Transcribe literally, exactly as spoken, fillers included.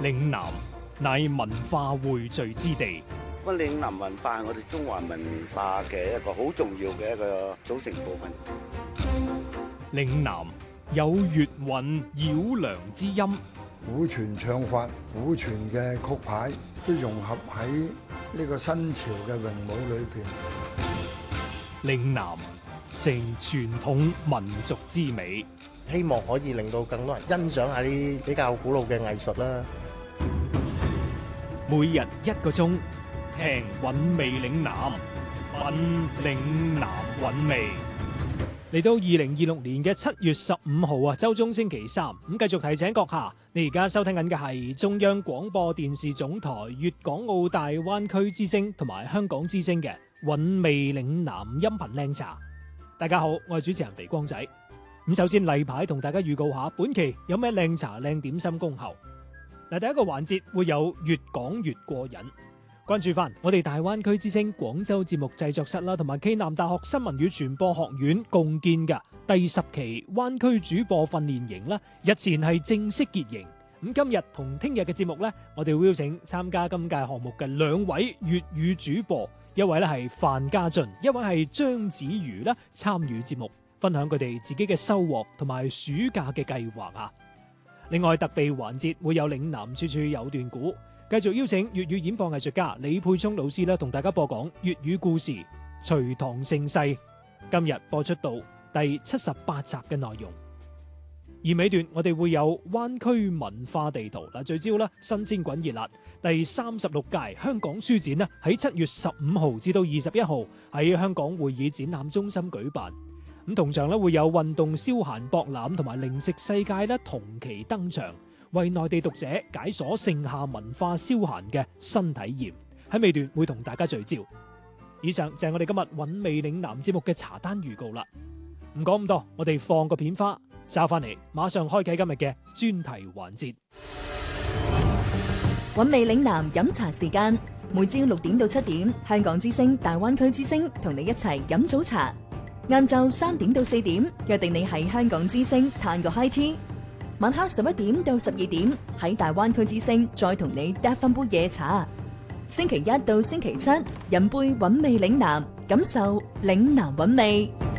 嶺南乃文化匯聚之地。 咁嶺南文化係我哋中華文化嘅一個好重要嘅一個組成部分。 嶺南有粵韻繞梁之音， 古傳唱法、古傳嘅曲牌都融合喺呢個新潮嘅詠舞裏邊。 嶺南成傳統民族之美， 希望可以令到更多人欣賞下啲比較古老嘅藝術啦。 每日一個鐘，聽韻味嶺南，品嶺南韻味。嚟到二零二六年嘅七月十五號啊，周中星期三，咁繼續提醒閣下，你而家收聽緊嘅係中央廣播電視總台粵港澳大灣區之聲同埋香港之聲嘅韻味嶺南音頻靚茶。大家好，我係主持人肥光仔。咁首先例牌同大家預告下，本期有咩靚茶靚點心恭候。嗱，第一個環節會有越講越過癮，關注翻我哋大灣區之聲廣州節目製作室啦，同埋暨南大學新聞與傳播學院共建嘅第十期灣區主播訓練營啦，日前係正式結營。咁今日同聽日嘅節目呢，我哋會邀請參加今屆項目嘅兩位粵語主播，一位咧係范家俊，一位係張子瑜啦，參與節目分享佢哋自己嘅收穫同埋暑假嘅計劃啊！另外特備環節會有嶺南處處有段古，繼續邀請粵語演播藝術家李沛聰老師咧，同大家播講粵語故事《隋唐盛世》。今日播出到第七十八集嘅內容，而尾段我哋會有灣區文化地圖嗱，聚焦啦新鮮滾熱辣第三十六屆香港書展咧，喺七月十五號至到二十一號喺香港會議展覽中心舉辦。咁同場咧會有運動消閒博覽同埋零食世界咧同期登場，為內地讀者解鎖盛夏文化消閒嘅新體驗。喺尾段會同大家聚焦。以上就係我哋今日韻味嶺南節目嘅茶單預告啦。唔講咁多，我哋放個片花，揸翻嚟，馬上開啟今日嘅專題環節。 韻味嶺南飲茶時間，每朝六點到七點，香港之聲、大灣區之聲同你一齊飲早茶。晏晝三點到四點，約定你喺香港之聲嘆個 high tea。晚黑十一點到十二點，喺大灣區之聲再同你嗒翻杯夜茶。星期一到星期七，飲杯韻味嶺南，感受嶺南韻味。